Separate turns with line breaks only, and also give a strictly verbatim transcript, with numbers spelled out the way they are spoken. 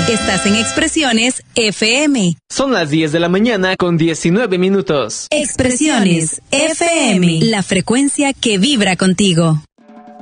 Estás en Expresiones F M.
Son las diez de la mañana con diecinueve minutos.
Expresiones F M, la frecuencia que vibra contigo.